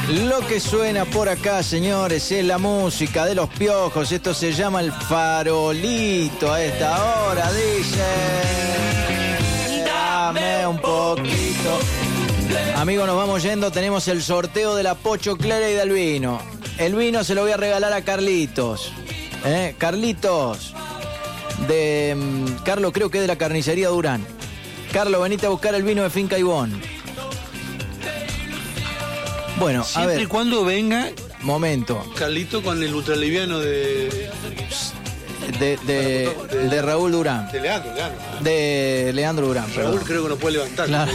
Lo que suena por acá, señores, es la música de Los Piojos. Esto se llama El Farolito. A esta hora dice: dame un poquito. Amigos, nos vamos yendo. Tenemos el sorteo de la pochoclera y del vino. El vino se lo voy a regalar a Carlitos. Carlitos. Carlos, creo que es de la carnicería Durán. Carlos, venite a buscar el vino de Finca Ibón. Bueno, siempre a ver. Y cuando venga. Momento. Carlito con el ultraliviano de Raúl Durán. De Leandro. De Leandro Durán. Raúl perdón. creo que no puede levantar. Claro.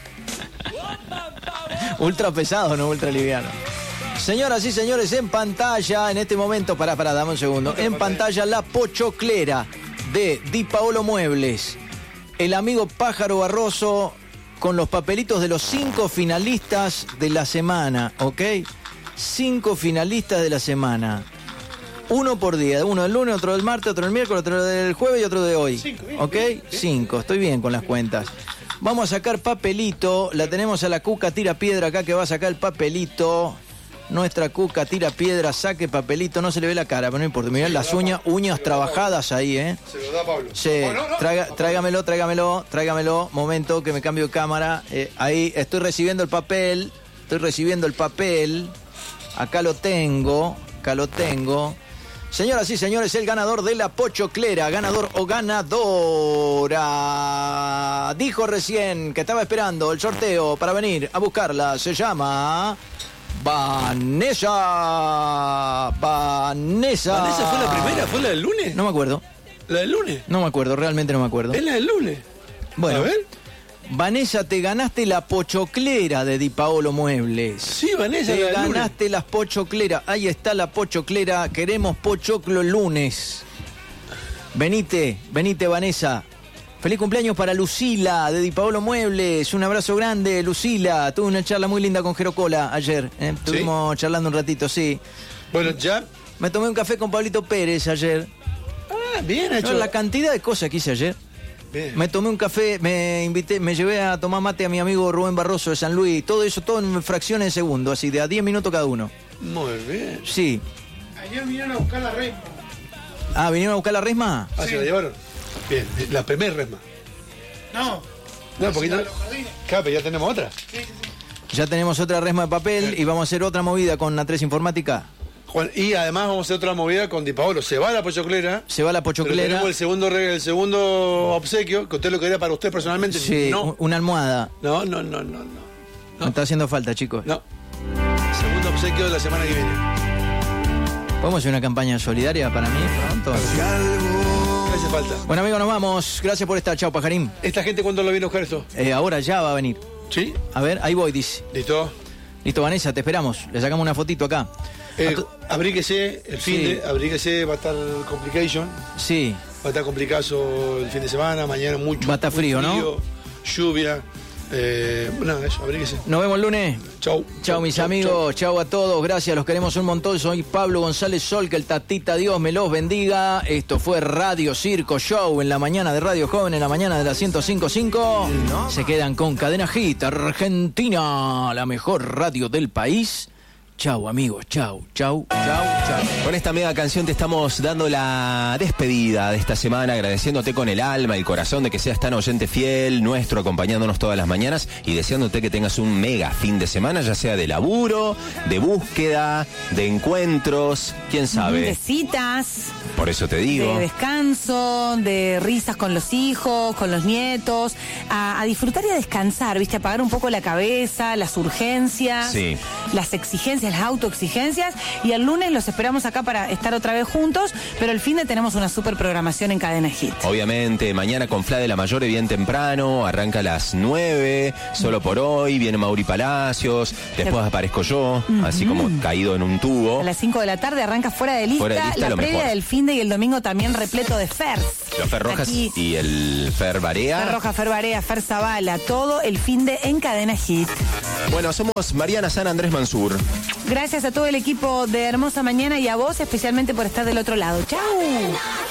Ultra pesado, no ultra liviano. Señoras y señores, en pantalla, en este momento, pará, dame un segundo. En pantalla, la pochoclera de Di Paolo Muebles. El amigo Pájaro Barroso con los papelitos de los 5 finalistas de la semana, ¿ok? 5 finalistas de la semana. Uno por día, uno el lunes, otro el martes, otro el miércoles, otro el jueves y otro de hoy. 5, ¿ok? 5, estoy bien con las cuentas. Vamos a sacar papelito, la tenemos a la Cuca Tira Piedra acá que va a sacar el papelito. Nuestra Cuca Tira Piedra, saque papelito, no se le ve la cara, pero no importa. Mirá las uñas trabajadas ahí, ¿eh? Se lo da Pablo. Sí, tráigamelo. Momento que me cambio de cámara. Ahí estoy recibiendo el papel. Acá lo tengo. Señoras y señores, el ganador de la pochoclera, ganador o ganadora, dijo recién que estaba esperando el sorteo para venir a buscarla. Se llama Vanessa. ¿Vanessa fue la primera? ¿Fue la del lunes? No me acuerdo. ¿La del lunes? No me acuerdo, realmente no me acuerdo. ¿Es la del lunes? Bueno, a ver. Vanessa, te ganaste la pochoclera de Di Paolo Muebles. Sí, Vanessa, te la del ganaste las pochocleras. Ahí está la pochoclera. Queremos pochoclo el lunes. Venite, Vanessa. Feliz cumpleaños para Lucila de Di Paolo Muebles. Un abrazo grande, Lucila. Tuve una charla muy linda con Jero Cola ayer. Estuvimos charlando un ratito, sí. Bueno, ya. Me tomé un café con Pablito Pérez ayer. Ah, bien hecho. No, la cantidad de cosas que hice ayer. Bien. Me tomé un café, me llevé a tomar mate a mi amigo Rubén Barroso de San Luis. Todo eso, todo en fracciones de segundo, así de a 10 minutos cada uno. Muy bien. Sí. Ayer vinieron a buscar la resma. Ah, ¿vinieron a buscar la resma? Ah, ¿se la llevaron? Bien, la primera resma. No, porque no. Claro, pero ya tenemos otra. Sí. Ya tenemos otra resma de papel y vamos a hacer otra movida con A3 Informática. Juan, y además vamos a hacer otra movida con Di Paolo. Se va la pochoclera. Se va la pochoclera. Tenemos el segundo obsequio, que usted lo quería para usted personalmente. Sí, no. una almohada. No. Me está haciendo falta, chicos. No. Segundo obsequio de la semana que viene. ¿Podemos hacer una campaña solidaria para mí pronto? No hace falta. Bueno, amigos, nos vamos. Gracias por estar. Chao, Pajarín. ¿Esta gente cuándo lo viene a buscar esto? Ahora ya va a venir. ¿Sí? A ver, ahí voy, dice. ¿Listo? Listo, Vanessa, te esperamos. Le sacamos una fotito acá. Abríguese el fin de, abríguese, va a estar complication. Sí. Va a estar complicado el fin de semana, mañana mucho. Va a estar frío, ¿no? Lluvia. Nada, eso, abríguese. Nos vemos el lunes. Chau. Chau, mis amigos. Chau a todos. Gracias, los queremos un montón. Soy Pablo González Sol. Que el tatita Dios me los bendiga. Esto fue Radio Circo Show en la mañana de Radio Joven, en la mañana de la 105.5. Se quedan con Cadena Hit Argentina, la mejor radio del país. Chau, amigos. Chau. Con esta mega canción te estamos dando la despedida de esta semana, agradeciéndote con el alma y el corazón de que seas tan oyente fiel nuestro, acompañándonos todas las mañanas y deseándote que tengas un mega fin de semana, ya sea de laburo, de búsqueda, de encuentros, quién sabe. De citas. Por eso te digo. De descanso, de risas con los hijos, con los nietos, a disfrutar y a descansar, ¿viste? Apagar un poco la cabeza, las urgencias, sí, las exigencias, las autoexigencias, y el lunes los esperamos acá para estar otra vez juntos, pero el fin de tenemos una super programación en Cadena Hit. Obviamente, mañana con Fla de la Mayore bien temprano, arranca a las 9, solo por hoy, viene Mauri Palacios, después aparezco yo, así como caído en un tubo. A las 5 de la tarde arranca Fuera de Lista, la previa mejor del fin de, y el domingo también repleto de Fers. Los Fer Rojas aquí, y el Fer Barea. Fer Roja, Fer Barea, Fer Zavala, todo el fin de en Cadena Hit. Bueno, somos Mariana San Andrés Mansur. Gracias a todo el equipo de Hermosa Mañana y a vos especialmente por estar del otro lado. ¡Chau!